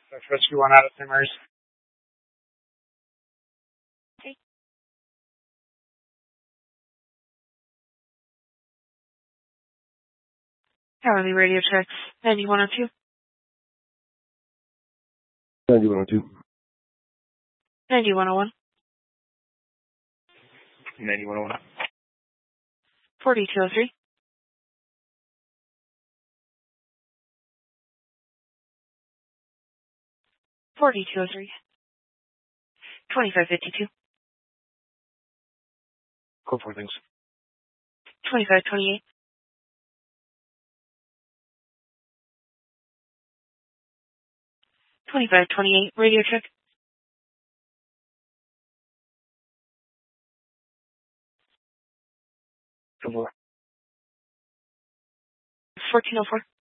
Search Rescue 1 out of St. Mary's. Okay. Hourly radio checks 9102. 9102. 9101. 9101. 4203. 4203. 2552. Code 4 things. 2528. 2528. Radio check. Code 4. 1404.